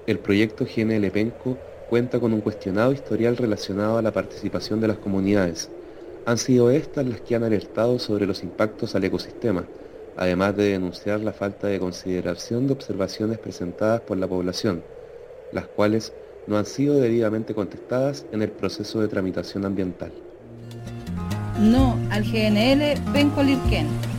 El proyecto GNL Penco cuenta con un cuestionado historial relacionado a la participación de las comunidades. Han sido estas las que han alertado sobre los impactos al ecosistema, además de denunciar la falta de consideración de observaciones presentadas por la población, las cuales no han sido debidamente contestadas en el proceso de tramitación ambiental. No al GNL Penco Lirquén.